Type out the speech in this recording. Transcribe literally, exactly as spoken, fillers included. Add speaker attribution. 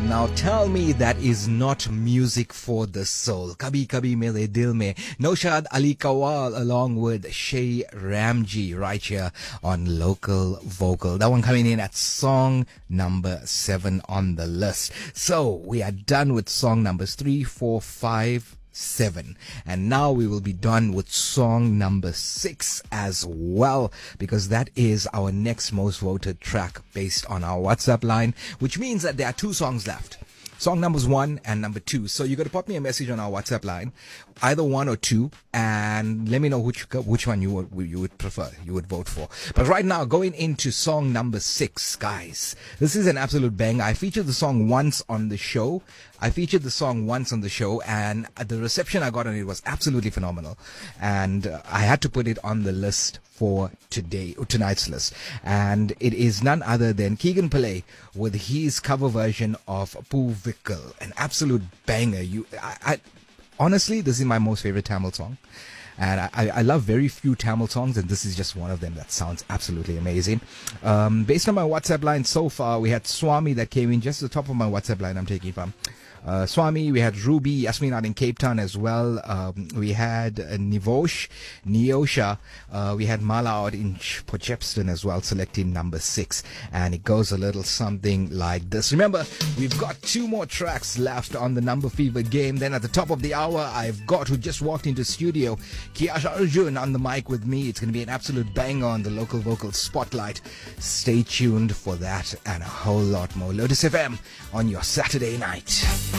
Speaker 1: Now tell me that is not music for the soul. Kabhi Kabhi Mere Dil Mein. Naushad Ali Kawal along with Shay Ramji right here on Local Vocal. That one coming in at song number seven on the list. So we are done with song numbers three, four, five, seven, and now we will be done with song number six as well, because that is our next most voted track based on our WhatsApp line, which means that there are two songs left. Song numbers one and number two. So you got to pop me a message on our WhatsApp line, either one or two, and let me know which which one you would you would prefer, you would vote for. But right now, going into song number six, guys, this is an absolute banger. I featured the song once on the show. I featured the song once on the show, and the reception I got on it was absolutely phenomenal. And uh, I had to put it on the list for today, tonight's list. And it is none other than Keegan Pillay with his cover version of Poo Vikal, an absolute banger. You, I, I, honestly, this is my most favorite Tamil song. And I, I love very few Tamil songs, and this is just one of them that sounds absolutely amazing. Um, based on my WhatsApp line so far, we had Swami that came in just at the top of my WhatsApp line I'm taking from. Uh, Swami, we had Ruby, Yasmin out in Cape Town as well. Um, we had uh, Nivosh, Neosha. Uh, we had Mala out in Potchefstroom as well, selecting number six. And it goes a little something like this. Remember, we've got two more tracks left on the Number Fever game. Then at the top of the hour, I've got who just walked into studio, Kiasha Arjun on the mic with me. It's going to be an absolute banger on the Local Vocal Spotlight. Stay tuned for that and a whole lot more. Lotus F M on your Saturday night.